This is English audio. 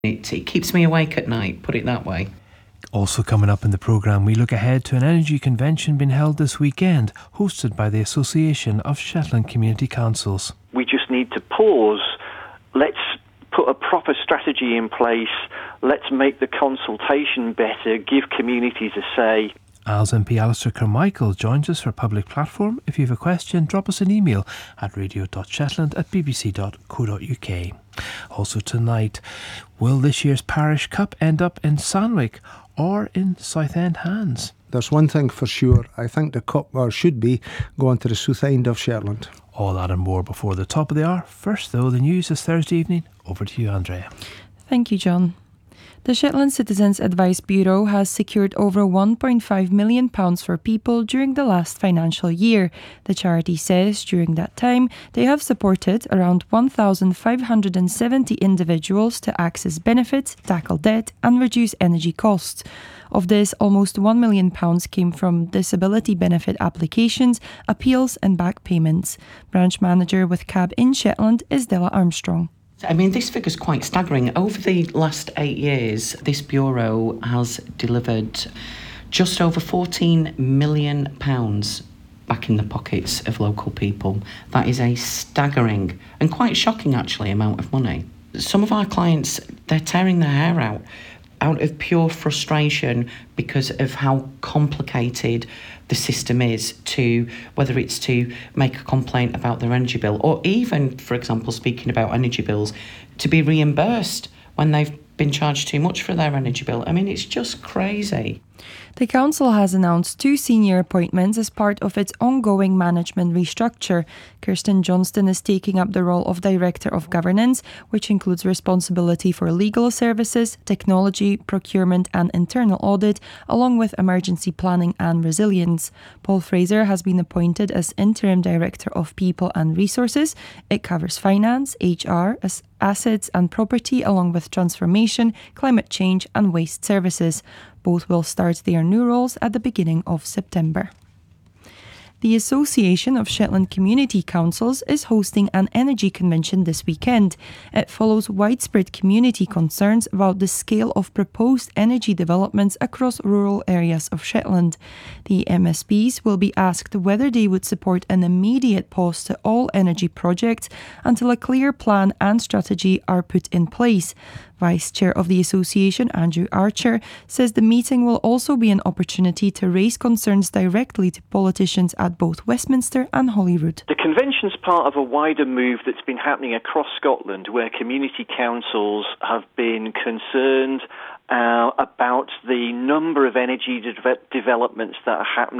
It keeps me awake at night, put it that way. Also coming up in the programme, we look ahead to an energy convention being held this weekend, hosted by the Association of Shetland Community Councils. We just need to pause. Let's put a proper strategy in place. Let's make the consultation better, give communities a say. Isles MP Alistair Carmichael joins us for Public Platform. If you have a question, drop us an email at radio.shetland@bbc.co.uk. Also tonight, will this year's Parish Cup end up in Sandwick or in Southend hands? There's one thing for sure. I think the cup, or should be, going to the south end of Shetland. All that and more before the top of the hour. First, though, the news this Thursday evening. Over to you, Andrea. Thank you, John. The Shetland Citizens Advice Bureau has secured over £1.5 million for people during the last financial year. The charity says during that time they have supported around 1,570 individuals to access benefits, tackle debt and reduce energy costs. Of this, almost £1 million came from disability benefit applications, appeals and back payments. Branch manager with CAB in Shetland is Della Armstrong. I mean, this figure's quite staggering. Over the last 8 years, this bureau has delivered just over £14 million back in the pockets of local people. That is a staggering and quite shocking, actually, amount of money. Some of our clients, they're tearing their hair out of pure frustration because of how complicated the system is, to whether it's to make a complaint about their energy bill or even, for example, speaking about energy bills, to be reimbursed when they've been charged too much for their energy bill. I mean, it's just crazy. The council has announced 2 senior appointments as part of its ongoing management restructure. Kirsten Johnston is taking up the role of Director of Governance, which includes responsibility for legal services, technology, procurement and internal audit, along with emergency planning and resilience. Paul Fraser has been appointed as Interim Director of People and Resources. It covers finance, HR, assets and property, along with transformation, climate change and waste services. Both will start their new roles at the beginning of September. The Association of Shetland Community Councils is hosting an energy convention this weekend. It follows widespread community concerns about the scale of proposed energy developments across rural areas of Shetland. The MSPs will be asked whether they would support an immediate pause to all energy projects until a clear plan and strategy are put in place. Vice Chair of the Association, Andrew Archer, says the meeting will also be an opportunity to raise concerns directly to politicians at both Westminster and Holyrood. The convention's part of a wider move that's been happening across Scotland, where community councils have been concerned about the number of energy developments that are happening